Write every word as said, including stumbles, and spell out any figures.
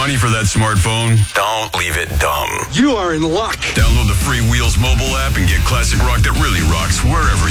money for that smartphone, don't leave it dumb. You are in luck. Download the free Wheels mobile app and get classic rock that really rocks wherever